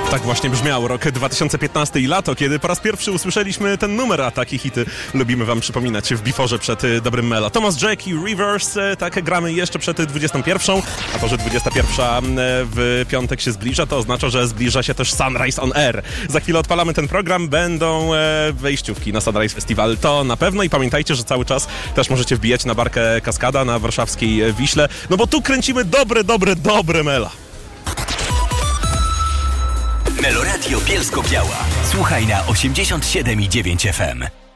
Tak właśnie brzmiał rok 2015 i lato, kiedy po raz pierwszy usłyszeliśmy ten numer, a takie hity lubimy wam przypominać w biforze przed dobrym Melo. Thomas Jack i Reverse, tak gramy jeszcze przed 21, a to, że 21 w piątek się zbliża, to oznacza, że zbliża się też Sunrise on Air. Za chwilę odpalamy ten program, będą wejściówki na Sunrise Festival, to na pewno i pamiętajcie, że cały czas też możecie wbijać na barkę Kaskada na warszawskiej Wiśle, no bo tu kręcimy dobre Mela. Meloradio Bielsko-Biała. Słuchaj na 87,9 FM.